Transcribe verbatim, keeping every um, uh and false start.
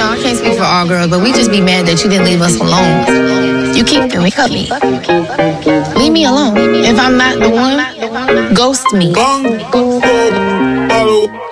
know, I can't speak for all girls, but we just be mad that you didn't leave us alone. You keep me, cut me. Leave me alone. If I'm not the one, ghost me.